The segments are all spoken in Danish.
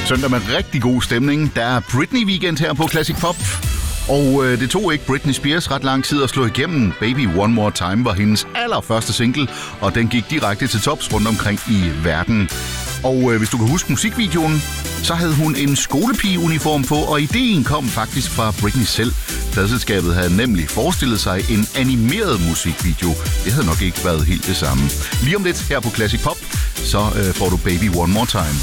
Søndag med rigtig god stemning. Der er Britney-weekend her på Classic Pop. Og det tog ikke Britney Spears ret lang tid at slå igennem. Baby One More Time var hendes allerførste single, og den gik direkte til tops rundt omkring i verden. Og hvis du kan huske musikvideoen, så havde hun en skolepigeuniform på, og ideen kom faktisk fra Britney selv. Pladselskabet havde nemlig forestillet sig en animeret musikvideo. Det havde nok ikke været helt det samme. Lige om lidt her på Classic Pop, så får du Baby One More Time.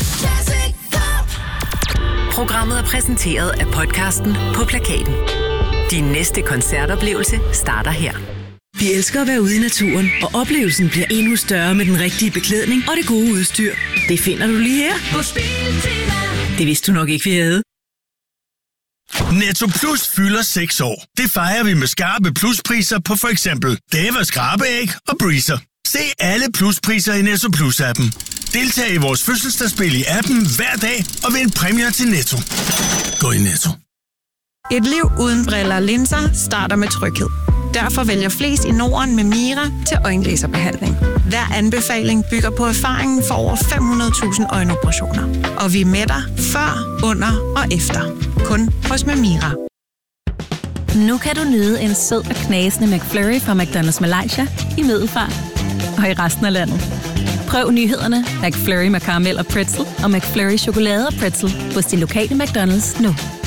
Programmet er præsenteret af podcasten På Plakaten. Din næste koncertoplevelse starter her. Vi elsker at være ude i naturen, og oplevelsen bliver endnu større med den rigtige beklædning og det gode udstyr. Det finder du lige her på Biltema. Det vidste du nok ikke, vi havde. Netto Plus fylder 6 år. Det fejrer vi med skarpe pluspriser på for eksempel Deva skrabeæg og Breezer. Se alle pluspriser i Netto Plus-appen. Deltag i vores fødselsdagsspil i appen hver dag og vind præmier til Netto. Gå i Netto. Et liv uden briller og linser starter med tryghed. Derfor vælger flest i Norden med Mira til øjenlaserbehandling. Hver anbefaling bygger på erfaringen for over 500.000 øjenoperationer. Og vi er med dig før, under og efter. Kun hos Mira. Nu kan du nyde en sød og knasende McFlurry fra McDonald's Malaysia i Middelfart og i resten af landet. Prøv nyhederne McFlurry med karamel og pretzel og McFlurry chokolade og pretzel hos din lokale McDonald's nu.